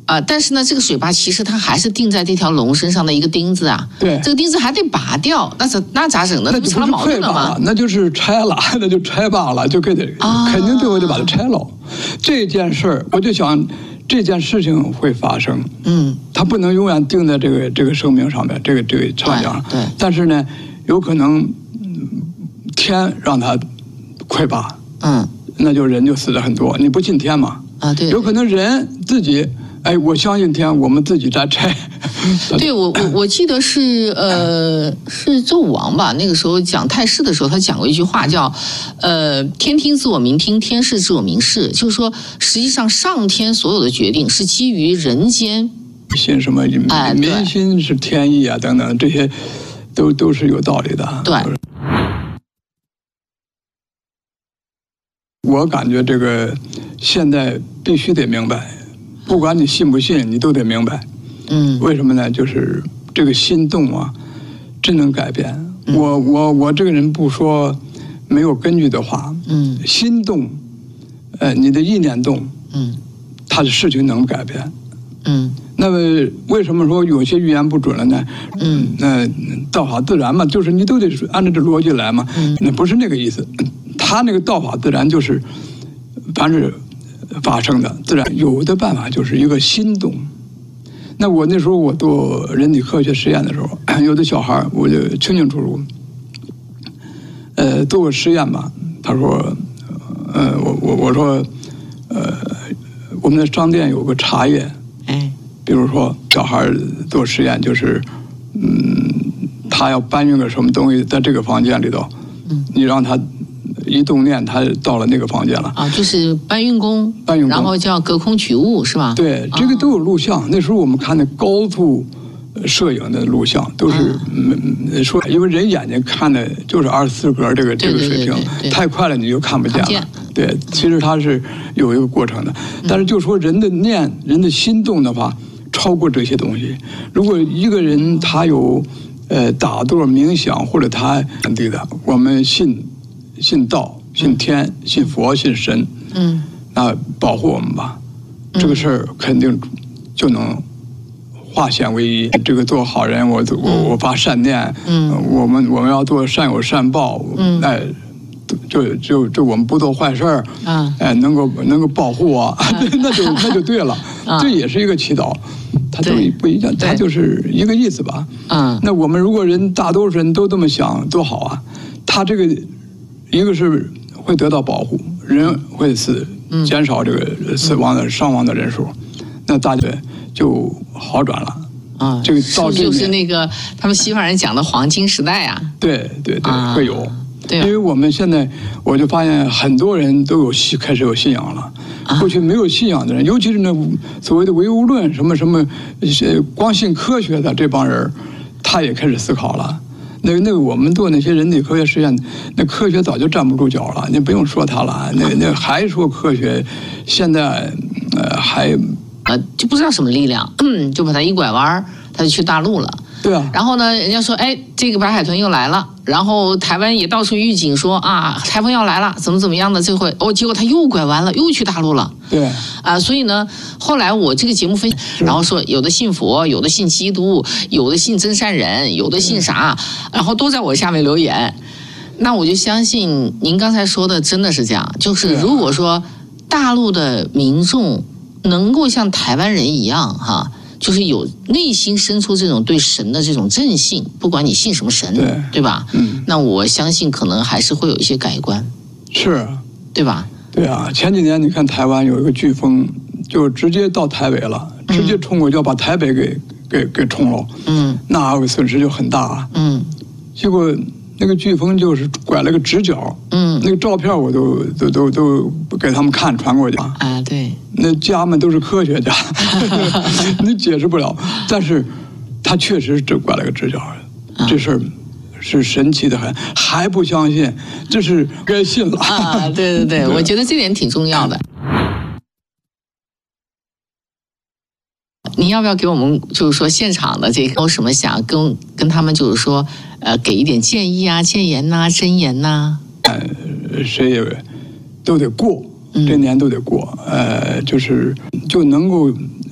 但是呢，这个水坝其实它还是钉在这条龙身上的一个钉子啊。 对， 这个钉子还得拔掉，那咋整呢？ 那就不是溃坝了，那就是拆了，那就拆坝了，就肯定最后得把它拆了。这件事儿，我就想这件事情会发生，它不能永远定在这个生命上面，这个场景上。 对， 但是呢，有可能天让它溃坝，那就人就死了很多。你不信天嘛？ 对， 有可能人自己。哎，我相信天，我们自己在拆。 对，我记得是周武王吧，那个时候讲太师的时候，他讲过一句话叫天听自我明听，天视自我明视，就是说实际上上天所有的决定是基于人间。 信什么民心是天意啊等等，这些都是有道理的。 对。 我感觉这个现在必须得明白。不管你信不信，你都得明白。为什么呢？就是这个心动啊，真能改变。我这个人不说没有根据的话。心动，你的意念动，他的事情能改变。那么为什么说有些预言不准了呢？那道法自然嘛，就是你都得按照这逻辑来嘛。那不是那个意思，他那个道法自然就是，凡是发生的自然有的办法就是一个心动。那我那时候我做人体科学实验的时候，有的小孩我就清清楚楚，做个实验吧。他说，我说，我们的商店有个茶叶，比如说小孩做实验就是，他要搬运个什么东西在这个房间里头，你让他。一动念，他到了那个房间了就是搬运工，然后叫隔空取物是吧？ 对，这个都有录像。那时候我们看的高速摄影的录像，都是说，因为人眼睛看的就是24格这个水平，太快了你就看不见了。对，其实它是有一个过程的，但是就说人的念、人的心动的话，超过这些东西。如果一个人他有打坐冥想，或者他对的，我们信道、信天、信佛、信神，那保护我们吧，这个事儿肯定就能化险为夷。这个做好人，我发善念，我们要做善有善报，就我们不做坏事儿，能够保护我，那就对了，这也是一个祈祷，它都不一样，它就是一个意思吧。那我们如果大多数人都这么想，多好啊！他这个。一个是会得到保护，人会死，减少这个死亡的伤亡的人数，那大家就好转了。这个到这就是那个他们西方人讲的黄金时代啊。 对，会有。因为我们现在我就发现很多人都开始有信仰了，过去没有信仰的人，尤其是那所谓的唯物论什么光信科学的这帮人，他也开始思考了。那个我们做那些人体科学实验，那科学早就站不住脚了，你不用说它了。那还说科学，现在还就不知道什么力量，就把它一拐弯，他就去大陆了。 对啊。 然后呢，人家说，这个白海豚又来了，然后台湾也到处预警说台风要来了，怎么样的，这回结果他又拐弯了，又去大陆了。 对。 所以呢，后来我这个节目分析，然后说有的信佛，有的信基督，有的信真善人，有的信啥，然后都在我下面留言。那我就相信您刚才说的真的是这样，就是如果说大陆的民众能够像台湾人一样就是有内心深处这种对神的这种正信，不管你信什么神，对吧？那我相信可能还是会有一些改观， 是， 对吧？ 对啊，前几年你看台湾有一个飓风，就直接到台北了，直接冲过去要把台北给冲了，那个损失就很大，结果那个飓风就是拐了个直角，那个照片我都给他们看传过去对， 那家们都是科学家，你解释不了，但是他确实只拐了个直角，这事儿是神奇的很，还不相信，这是该信了对，我觉得这点挺重要的。您要不要给我们就是说现场的这个有什么想跟他们就是说给一点建议建言箴言谁也都得过，这年都得过，就能够